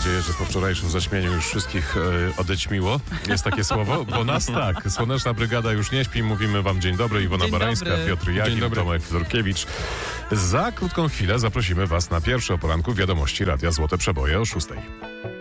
nadzieję, że po wczorajszym zaśmieniu już wszystkich odećmiło. Jest takie słowo? Bo nas tak. Słoneczna Brygada już nie śpi. Mówimy wam dzień dobry. Iwona Dzień Barańska, dobry. Piotr Jagin, Tomek Fedorkiewicz. Za krótką chwilę zaprosimy was na pierwsze o poranku wiadomości Radia Złote Przeboje o 6:00.